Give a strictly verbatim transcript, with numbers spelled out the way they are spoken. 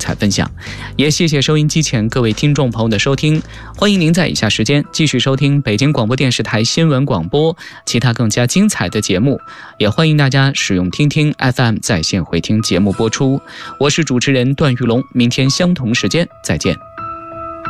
彩分享。也谢谢收音机前各位听众朋友的收听，欢迎您在以下时间继续收听北京广播电视台新闻广播其他更加精彩的节目，也欢迎大家使用听听 F M 在线回听节目播出。我是主持人段玉龙，明天相同时间再见。